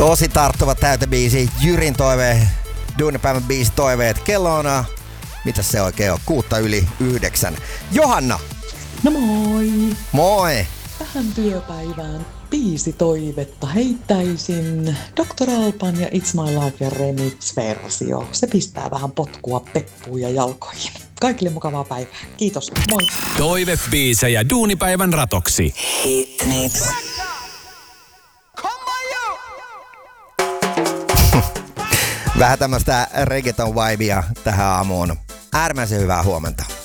Tosi tarttuva täytebiisi. Jyrin toive, duunipäivän biisi toiveet. Kello on, mitäs se oikein on? 8:06. Johanna! No moi! Moi! Tähän työpäivään biisitoivetta heittäisin Dr. Alban ja It's My Life ja remix-versio. Se pistää vähän potkua peppuun ja jalkoihin. Kaikille mukavaa päivää. Kiitos. Moi! Toivebiisejä duunipäivän ratoksi. Hit mix. Vähän tämmöstä reggaeton vibea tähän aamuun. Äärimmäisen hyvää huomenta.